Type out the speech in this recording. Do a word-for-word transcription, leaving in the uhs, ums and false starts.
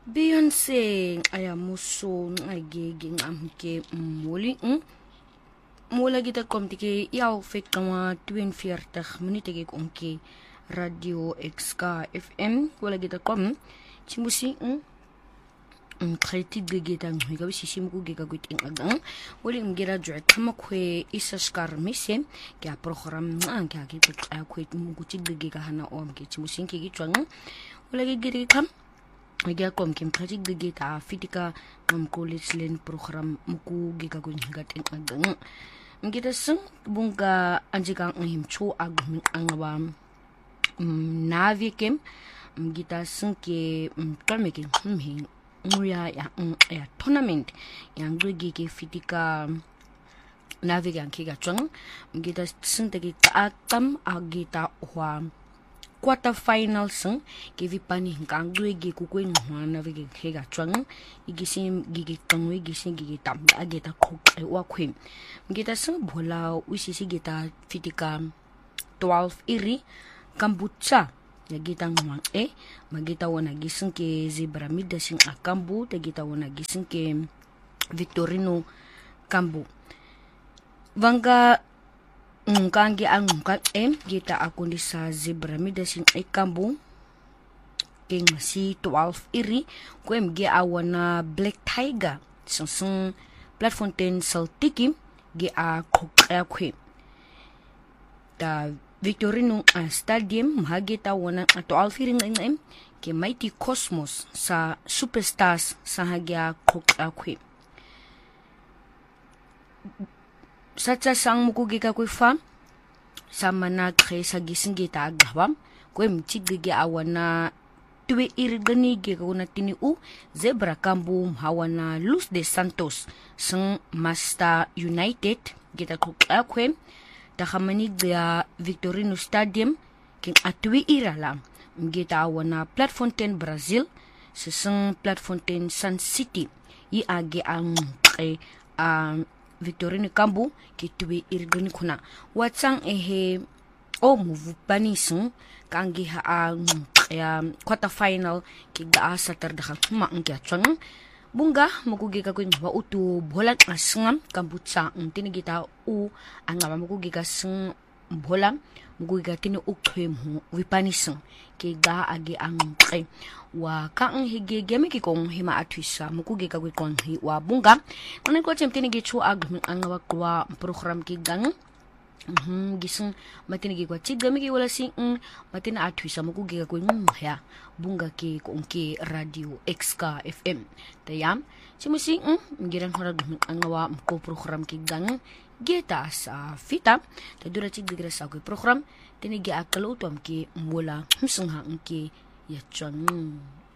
Beyonce aya muso ngagege ngamke moli mula kita komtike yaw fet kama tweeënveertig minute ke konke radio X K F M wala kita kom chimusi um kreti geta ngiga bisi muku gega gut ingagang wali ngira jwa kama kwe isaskar mise kya program nga kya ke kwe muku chigega hana om ke chimusi ke gitwang wala gege kam Aga kom kim krajig geta fitika ngam college len program muku giga gun gatin agang ngita sung bunga anjika ngim chu agum angawam navi kem ngita sung ke kalmeke him nguya ya ya tournament yang dugi ke fitika navi yang kiga chung ngita sung tegi atam agita hwa quarter final sung ke vipani kang due gi ku ku ngwana ve ke ga twang igisim gigi tangwe gisim gigi tam ageta khok wa khwim ngita sung bola usisi gita fitika twelve iri kambucha ya gita ngwang e magita wona gising ke zebra mida sing akambu te gita wona gising ke Victorino kambu vanga Ngangi ang ngkat em kita akundi sa zebra mida sing ikambu king si twelve iri kwem gi awana Black Tiger sung platform ten saltikim gi a kokya kwe da Victorino Stadium mahagita wana twelve iri ng em ke Mighty Cosmos sa Superstars sa hagya kokya kwe Sacha sang muku gika kwe fa sama na kre sa gising gita agawam kwe mchigige awana tuwe irigani gika kuna tini u zebra kambu hawana Luz de Santos sang Master United gita kukla kwe takamani gaya Victorino Stadium king atwe irala gita awana platform ten Brazil sasang platform ten Sun City i age ang kre um, Victorino kambu kitwe irgani kuna watsang ehe o move banisung kangi ha ya quarter final kiga asa terdakal kuma angkya chang bunga mukugi ka kuin wa utu bolan asngam kambutsa tini kita u angama mukugi ka sing bolam mukugi ka tini ukhwem hu wipanisung kiga agi ang kay wa kaang higigemi ki kong hima atwisa mukugi ka kong hi wa bunga kunan ko chem tini gichu ag ang wa program ki gang mhm gisung matini gi kwa chigami ki wala sing matina atwisa mukugi ka kong ya bunga ki kong ki radio X K F M tayam chimusi ngiran horag ang wa ko program ki gang geta sa fita tadura chigdigra sa ko program tini gi akalo tom ki mula husung hang ki ya chang